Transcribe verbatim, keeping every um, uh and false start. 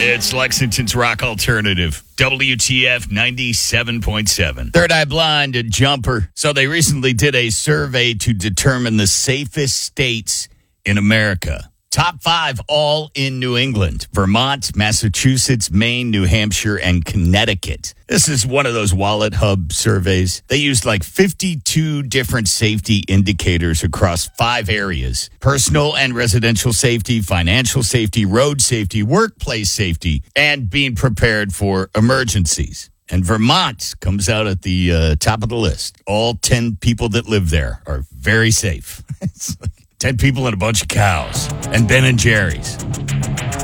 It's Lexington's Rock Alternative, W T F ninety-seven point seven. Third Eye Blind, a jumper. So they recently did a survey to determine the safest states in America. Top five, all in New England. Vermont, Massachusetts, Maine, New Hampshire, and Connecticut. This is one of those Wallet Hub surveys. They used like fifty-two different safety indicators across five areas. Personal and residential safety, financial safety, road safety, workplace safety, and being prepared for emergencies. And Vermont comes out at the uh, top of the list. All ten people that live there are very safe. It's like ten people and a bunch of cows and Ben and Jerry's.